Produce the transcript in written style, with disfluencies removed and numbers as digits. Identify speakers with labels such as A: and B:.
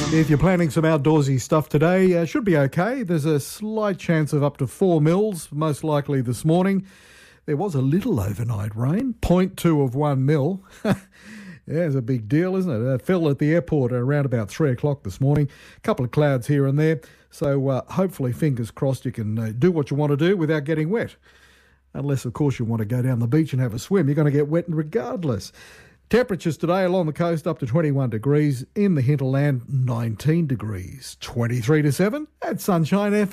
A: If you're planning some outdoorsy stuff today, should be okay. There's a slight chance of up to 4 mils, most likely this morning. There was a little overnight rain, 0.2 of 1 mil. Yeah, it's a big deal, isn't it? It fell at the airport around about 3 o'clock this morning. A couple of clouds here and there. So hopefully, fingers crossed, you can do what you want to do without getting wet. Unless, of course, you want to go down the beach and have a swim. You're going to get wet regardless. Temperatures today along the coast up to 21 degrees. In the hinterland, 19 degrees. 23 to 7 at Sunshine FM.